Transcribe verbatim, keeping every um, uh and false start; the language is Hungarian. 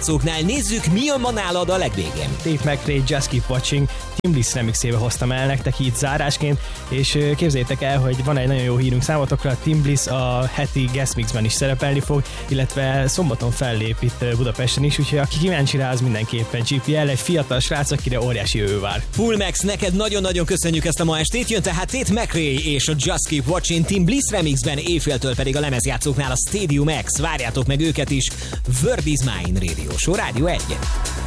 lemezjátszóknál. Nézzük, mi a ma nálad a legvégén. Tate McRae, Just Keep Watching Tim Bliss remixébe hoztam el nektek így zárásként, és képzeljétek el, hogy van egy nagyon jó hírünk számotokra, Tim Bliss a heti Guest Mixben is szerepelni fog, illetve szombaton fellép itt Budapesten is, úgyhogy aki kíváncsi rá, az mindenképpen gé pé el, egy fiatal srác, akire óriási jövő vár. Full Max, neked nagyon-nagyon köszönjük ezt a ma estét, jön tehát Tate McRae és a Just Keep Watching Tim Bliss remixben, éjféltől pedig a lemezjátszóknál a Stadium X, várjátok meg őket is. Word is Mine Radio Show, Rádió egy.